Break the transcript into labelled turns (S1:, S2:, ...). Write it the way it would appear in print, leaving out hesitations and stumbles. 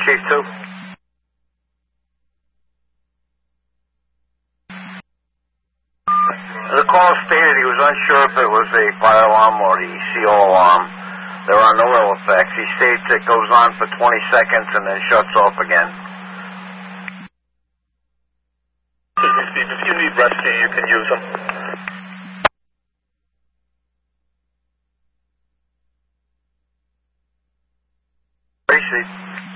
S1: Chief 2. The call stated he was unsure if it was a fire alarm or the CO alarm. There are no ill effects. He states it goes on for 20 seconds and then shuts off again.
S2: Steve, if you need rescue, you can use them.
S1: Tracy.